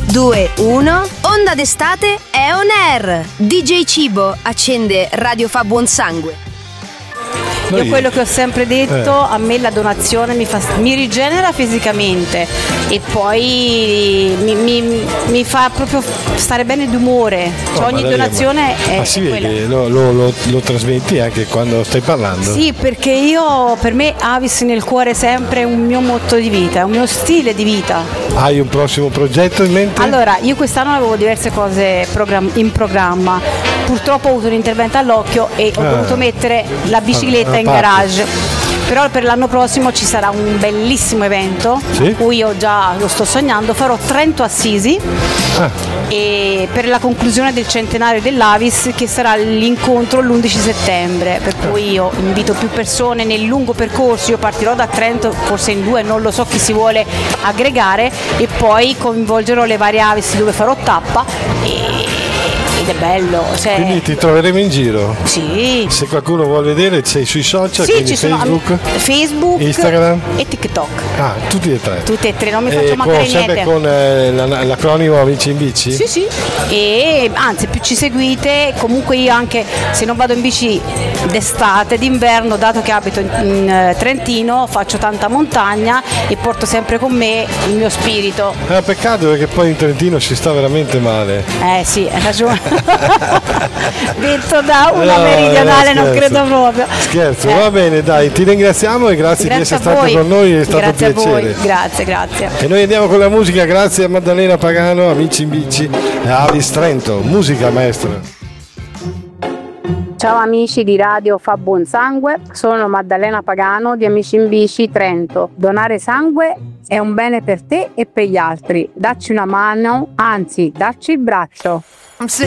2, 1. Onda d'estate è on air. DJ Cibo accende Radio Fa Buon Sangue. Io quello che ho sempre detto, a me la donazione mi rigenera fisicamente e poi mi fa proprio stare bene d'umore. Cioè, ogni donazione è quella. Lo trasmetti anche quando stai parlando? Sì, perché per me Avis nel cuore sempre è un mio motto di vita, è un mio stile di vita. Hai un prossimo progetto in mente? Allora, io quest'anno avevo diverse cose in programma. Purtroppo ho avuto un intervento all'occhio e ho dovuto mettere la bicicletta in garage. Però per l'anno prossimo ci sarà un bellissimo evento, a cui io già lo sto sognando. Farò Trento Assisi e per la conclusione del centenario dell'Avis, che sarà l'incontro l'11 settembre, per cui io invito più persone nel lungo percorso. Io partirò da Trento, forse in 2, non lo so chi si vuole aggregare, e poi coinvolgerò le varie Avis dove farò tappa ed è bello. Quindi ti troveremo in giro? Sì. Se qualcuno vuole vedere, sei sui social, quindi Facebook, Instagram e TikTok. Tutti e tre? Tutti e tre, non mi faccio mancare niente. Sempre con l'acronimo Amici in Bici? Sì. E anzi, più ci seguite, comunque io anche se non vado in bici d'estate, d'inverno, dato che abito in Trentino, faccio tanta montagna e porto sempre con me il mio spirito. È un peccato perché poi in Trentino si sta veramente male. Sì, hai ragione. Detto da una meridionale, non credo proprio. Scherzo, va bene, dai, ti ringraziamo e grazie di essere stato con noi, è stato un piacere. Grazie. E noi andiamo con la musica, grazie a Maddalena Pagano, Amici in Bici e Avis Trento. Musica, maestro. Ciao amici di Radio Fa Buon Sangue, sono Maddalena Pagano di Amici in Bici Trento. Donare sangue è un bene per te e per gli altri. Dacci una mano, anzi, dacci il braccio.